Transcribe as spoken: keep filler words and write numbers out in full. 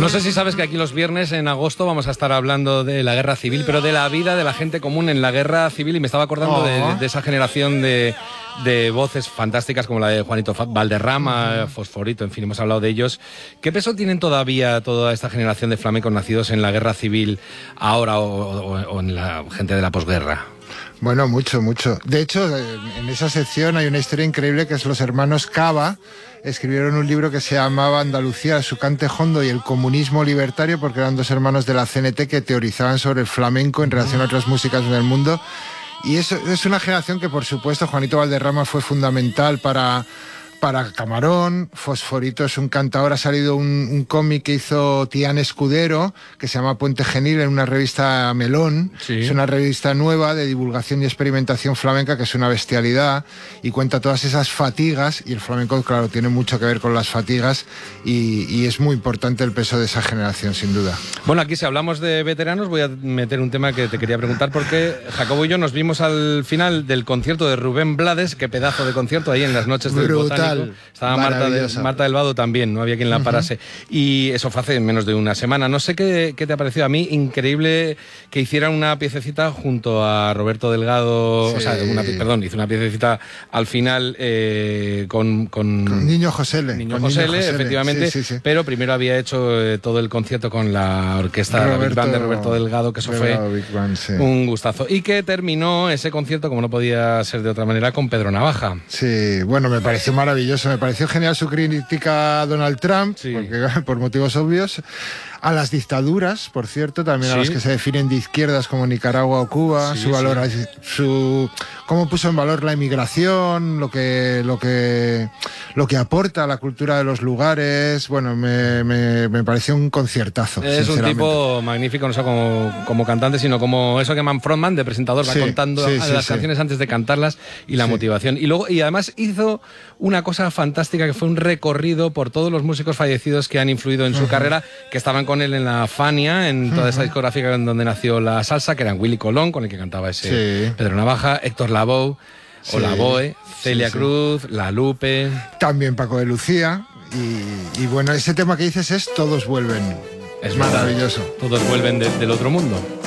No sé si sabes que aquí los viernes en agosto vamos a estar hablando de la guerra civil, pero de la vida de la gente común en la guerra civil, y me estaba acordando oh. de, de esa generación de, de voces fantásticas como la de Juanito Valderrama, uh-huh. Fosforito, en fin, hemos hablado de ellos. ¿Qué peso tienen todavía toda esta generación de flamencos nacidos en la guerra civil ahora o, o, o en la gente de la posguerra? Bueno, mucho, mucho. De hecho, en esa sección hay una historia increíble que es los hermanos Cava. Escribieron un libro que se llamaba Andalucía, su cante hondo y el comunismo libertario, porque eran dos hermanos de la C N T que teorizaban sobre el flamenco en relación a otras músicas del mundo. Y eso es una generación que, por supuesto, Juanito Valderrama fue fundamental para... para Camarón. Fosforito es un cantador, ha salido un, un cómic que hizo Tián Escudero, que se llama Puente Genil, en una revista Melón. Sí. Es una revista nueva de divulgación y experimentación flamenca, que es una bestialidad, y cuenta todas esas fatigas, y el flamenco, claro, tiene mucho que ver con las fatigas, y, y es muy importante el peso de esa generación, sin duda. Bueno, aquí si hablamos de veteranos, voy a meter un tema que te quería preguntar, porque Jacobo y yo nos vimos al final del concierto de Rubén Blades, qué pedazo de concierto, ahí en las noches del Botánico. Estaba Marta, de, Marta del Vado también, no había quien la parase. Uh-huh. Y eso fue hace menos de una semana. No sé qué, qué te ha parecido a mí, increíble que hicieran una piececita junto a Roberto Delgado, sí. o sea, una, perdón, hizo una piececita al final eh, con, con... con Niño Josele. Niño Josele, efectivamente, sí, sí, sí. Pero primero había hecho eh, todo el concierto con la orquesta Roberto, la Big Band de Roberto Delgado, que eso fue Band, sí. un gustazo. Y que terminó ese concierto, como no podía ser de otra manera, con Pedro Navaja. Sí, bueno, me pareció maravilloso. Me pareció genial su crítica a Donald Trump, sí. porque, por motivos obvios. A las dictaduras, por cierto, también sí. a las que se definen de izquierdas como Nicaragua o Cuba, sí, su valor, sí. su cómo puso en valor la inmigración, lo que lo que lo que aporta a la cultura de los lugares. Bueno, me, me, me pareció un conciertazo. Es un tipo magnífico, no solo como, como cantante, sino como eso que Man Frontman, de presentador, va sí, contando sí, sí, las sí. canciones antes de cantarlas y la sí. motivación. Y luego y además hizo una cosa fantástica que fue un recorrido por todos los músicos fallecidos que han influido en su uh-huh. carrera, que estaban con él en la Fania, en toda uh-huh. esa discográfica en donde nació la salsa, que eran Willy Colón, con el que cantaba ese sí. Pedro Navaja, Héctor Lavoe, sí. o Lavoe, Celia sí, sí. Cruz, La Lupe... También Paco de Lucía, y, y bueno, ese tema que dices es Todos vuelven. Es maravilloso. Verdad. Todos vuelven de, del otro mundo.